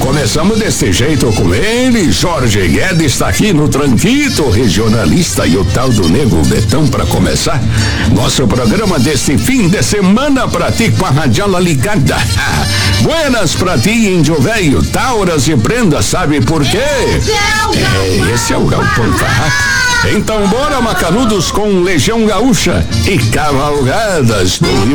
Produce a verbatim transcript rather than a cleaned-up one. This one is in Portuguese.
começamos desse jeito com ele. Jorge Guedes está aqui no Tranquito, regionalista, e o tal do Nego Betão para começar nosso programa deste fim de semana pra ti com a radiola ligada. Buenas pra ti, índio velho, Tauras e Brenda, sabe por quê? Esse é o é, esse é o Galpão Farrapo. Então bora, Macanudos, com Legião Gaúcha e Cavalgadas do Rio